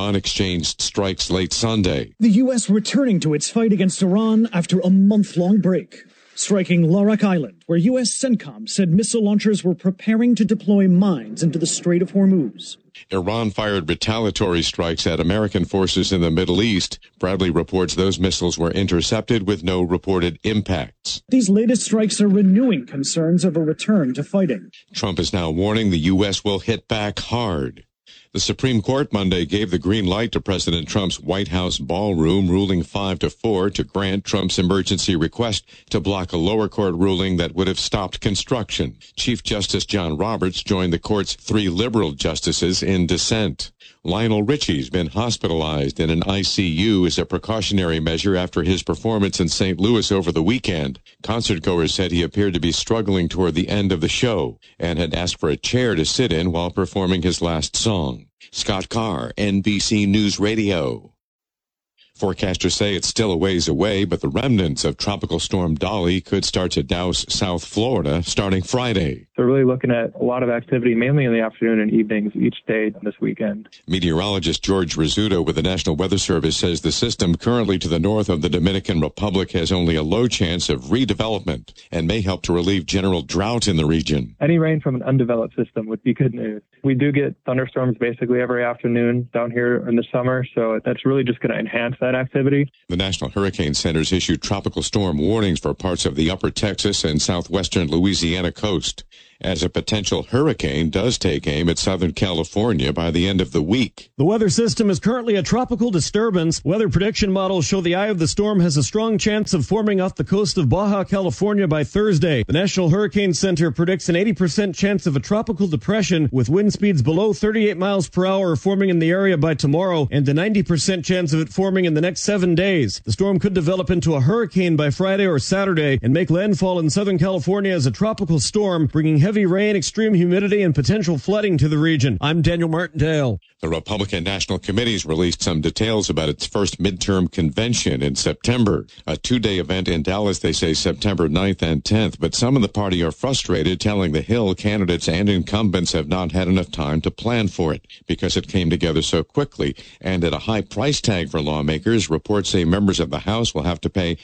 Iran exchanged strikes late Sunday. The U.S. returning to its fight against Iran after a month-long break, striking Larak Island, where U.S. CENTCOM said missile launchers were preparing to deploy mines into the Strait of Hormuz. Iran fired retaliatory strikes at American forces in the Middle East. Bradley reports those missiles were intercepted with no reported impacts. These latest strikes are renewing concerns of a return to fighting. Trump is now warning the U.S. will hit back hard. The Supreme Court Monday gave the green light to President Trump's White House ballroom, ruling 5-4 to grant Trump's emergency request to block a lower court ruling that would have stopped construction. Chief Justice John Roberts joined the court's 3 liberal justices in dissent. Lionel Richie's been hospitalized in an ICU as a precautionary measure after his performance in St. Louis over the weekend. Concertgoers said he appeared to be struggling toward the end of the show and had asked for a chair to sit in while performing his last song. Scott Carr, NBC News Radio. Forecasters say it's still a ways away, but the remnants of Tropical Storm Dolly could start to douse South Florida starting Friday. So really looking at a lot of activity, mainly in the afternoon and evenings each day this weekend. Meteorologist George Rizzuto with the National Weather Service says the system currently to the north of the Dominican Republic has only a low chance of redevelopment and may help to relieve general drought in the region. Any rain from an undeveloped system would be good news. We do get thunderstorms basically every afternoon down here in the summer, so that's really just going to enhance that activity. The National Hurricane Center's issued tropical storm warnings for parts of the upper Texas and southwestern Louisiana coast, as a potential hurricane does take aim at Southern California by the end of the week. The weather system is currently a tropical disturbance. Weather prediction models show the eye of the storm has a strong chance of forming off the coast of Baja California by Thursday. The National Hurricane Center predicts an 80% chance of a tropical depression with wind speeds below 38 miles per hour forming in the area by tomorrow and a 90% chance of it forming in the next 7 days. The storm could develop into a hurricane by Friday or Saturday and make landfall in Southern California as a tropical storm, bringing heavy rain, extreme humidity, and potential flooding to the region. I'm Daniel Martindale. The Republican National Committee's released some details about its first midterm convention in September. A 2-day event in Dallas, they say September 9th and 10th, but some in the party are frustrated, telling the Hill candidates and incumbents have not had enough time to plan for it because it came together so quickly and at a high price tag for lawmakers. Reports say members of the House will have to pay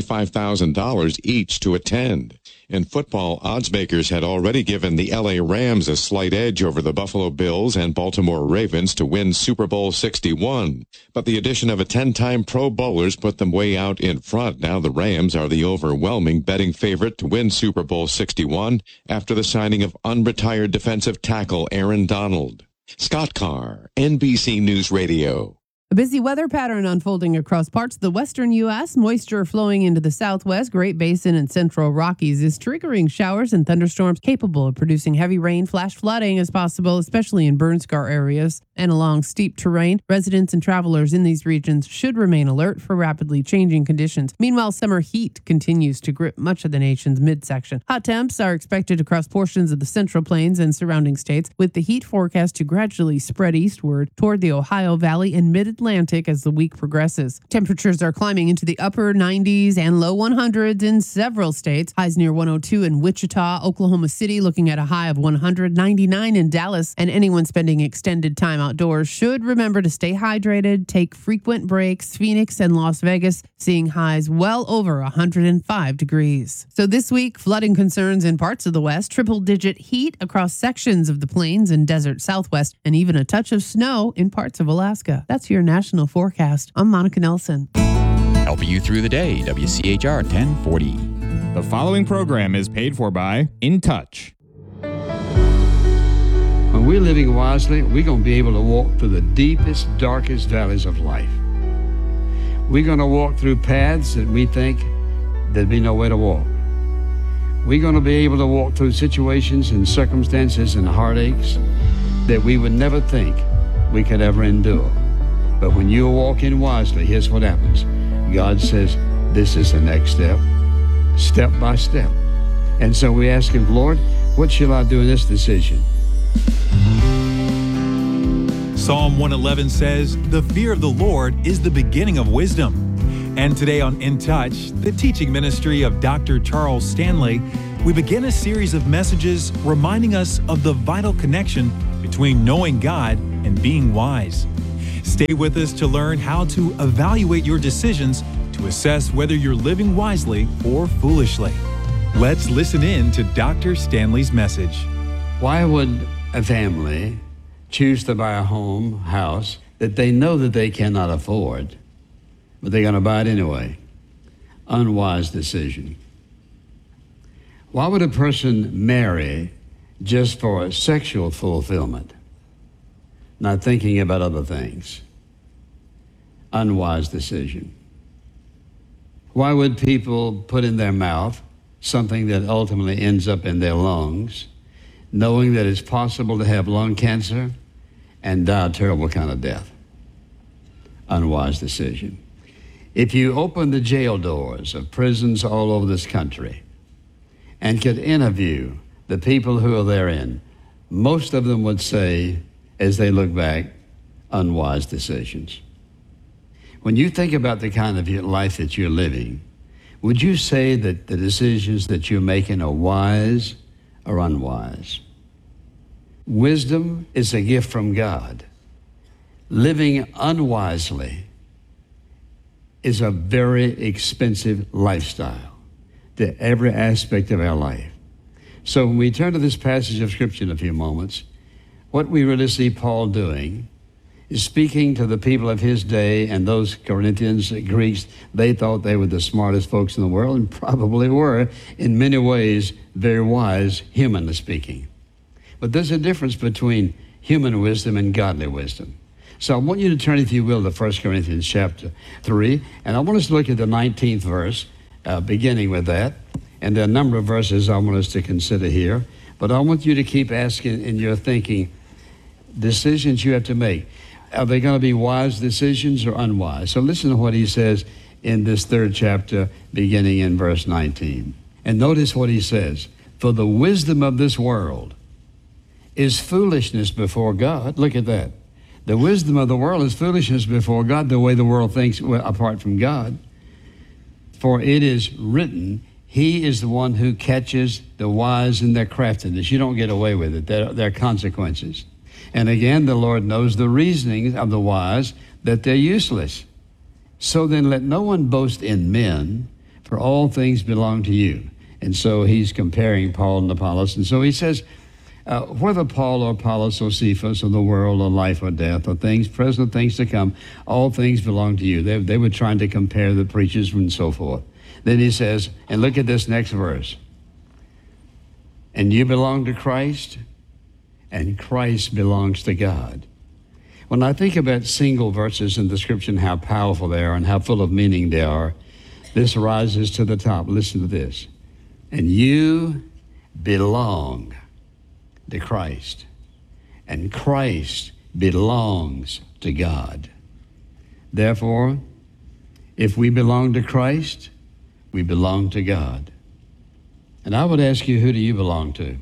$25,000 each to attend. In football, odds makers had already given the L.A. Rams a slight edge over the Buffalo Bills and Baltimore Ravens to win Super Bowl 61. But the addition of a 10-time Pro Bowlers put them way out in front. Now the Rams are the overwhelming betting favorite to win Super Bowl 61 after the signing of unretired defensive tackle Aaron Donald. Scott Carr, NBC News Radio. A busy weather pattern unfolding across parts of the western U.S. Moisture flowing into the southwest, Great Basin, and central Rockies is triggering showers and thunderstorms capable of producing heavy rain, flash flooding as possible, especially in burn scar areas and along steep terrain. Residents and travelers in these regions should remain alert for rapidly changing conditions. Meanwhile, summer heat continues to grip much of the nation's midsection. Hot temps are expected across portions of the Central Plains and surrounding states, with the heat forecast to gradually spread eastward toward the Ohio Valley and Mid-Atlantic as the week progresses. Temperatures are climbing into the upper 90s and low 100s in several states. Highs near 102 in Wichita, Oklahoma City looking at a high of 199 in Dallas, and anyone spending extended time outdoors should remember to stay hydrated, take frequent breaks. Phoenix and Las Vegas seeing highs well over 105 degrees. So this week, flooding concerns in parts of the West, triple-digit heat across sections of the plains and desert Southwest, and even a touch of snow in parts of Alaska. That's your national forecast. I'm Monica Nelson. Helping you through the day, WCHR 1040. The following program is paid for by In Touch. When we're living wisely, we're going to be able to walk through the deepest, darkest valleys of life. We're going to walk through paths that we think there'd be no way to walk. We're going to be able to walk through situations and circumstances and heartaches that we would never think we could ever endure. But when you're walking wisely, here's what happens. God says, this is the next step, step by step. And so we ask him, Lord, what shall I do in this decision? Psalm 111 says, the fear of the Lord is the beginning of wisdom. And today on In Touch, the teaching ministry of Dr. Charles Stanley, we begin a series of messages reminding us of the vital connection between knowing God and being wise. Stay with us to learn how to evaluate your decisions to assess whether you're living wisely or foolishly. Let's listen in to Dr. Stanley's message. Why would a family choose to buy a house that they know that they cannot afford, but they're going to buy it anyway? Unwise decision. Why would a person marry just for sexual fulfillment, not thinking about other things? Unwise decision. Why would people put in their mouth something that ultimately ends up in their lungs, knowing that it's possible to have lung cancer and die a terrible kind of death? Unwise decision. If you open the jail doors of prisons all over this country and could interview the people who are therein, most of them would say, as they look back, unwise decisions. When you think about the kind of life that you're living, would you say that the decisions that you're making are wise or unwise? Wisdom is a gift from God. Living unwisely is a very expensive lifestyle to every aspect of our life. So when we turn to this passage of Scripture in a few moments, what we really see Paul doing is speaking to the people of his day, and those Corinthians, Greeks, they thought they were the smartest folks in the world, and probably were, in many ways, very wise, humanly speaking. But there's a difference between human wisdom and godly wisdom. So I want you to turn, if you will, to 1 Corinthians chapter 3, and I want us to look at the 19th verse, beginning with that. And there are a number of verses I want us to consider here, but I want you to keep asking in your thinking, decisions you have to make. Are they going to be wise decisions or unwise? So listen to what he says in this 3rd chapter, beginning in verse 19. And notice what he says. For the wisdom of this world is foolishness before God. Look at that. The wisdom of the world is foolishness before God, the way the world thinks apart from God. For it is written, He is the one who catches the wise in their craftiness. You don't get away with it. There are consequences. And again, the Lord knows the reasoning of the wise, that they're useless. So then let no one boast in men, for all things belong to you. And so he's comparing Paul and Apollos. And so he says, whether Paul or Apollos or Cephas or the world or life or death or things present or things to come, all things belong to you. They were trying to compare the preachers and so forth. Then he says, and look at this next verse. And you belong to Christ, and Christ belongs to God. When I think about single verses in the Scripture and how powerful they are and how full of meaning they are, this rises to the top. Listen to this. And you belong to Christ, and Christ belongs to God. Therefore, if we belong to Christ, we belong to God. And I would ask you, who do you belong to?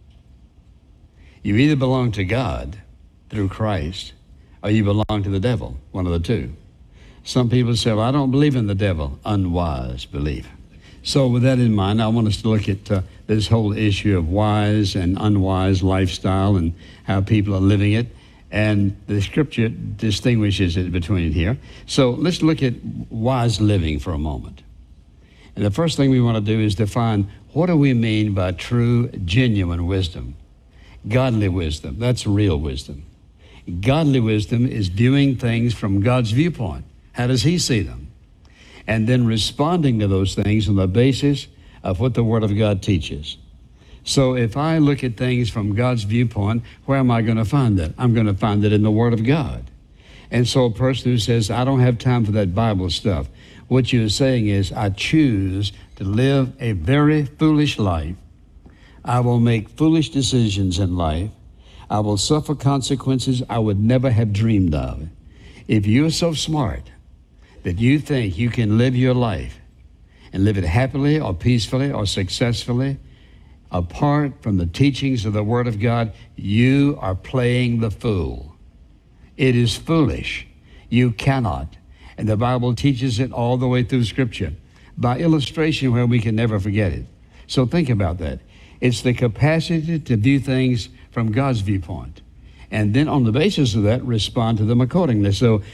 You either belong to God through Christ, or you belong to the devil, one of the two. Some people say, well, I don't believe in the devil. Unwise belief. So with that in mind, I want us to look at this whole issue of wise and unwise lifestyle and how people are living it. And the Scripture distinguishes it between it here. So let's look at wise living for a moment. And the first thing we want to do is define, what do we mean by true, genuine wisdom? Godly wisdom, that's real wisdom. Godly wisdom is viewing things from God's viewpoint. How does He see them? And then responding to those things on the basis of what the Word of God teaches. So if I look at things from God's viewpoint, where am I going to find that? I'm going to find it in the Word of God. And so a person who says, I don't have time for that Bible stuff, what you're saying is, I choose to live a very foolish life. I will make foolish decisions in life. I will suffer consequences I would never have dreamed of. If you're so smart that you think you can live your life and live it happily or peacefully or successfully apart from the teachings of the Word of God, you are playing the fool. It is foolish. You cannot. And the Bible teaches it all the way through Scripture by illustration where we can never forget it. So think about that. It's the capacity to view things from God's viewpoint. and then on the basis of that, respond to them accordingly. So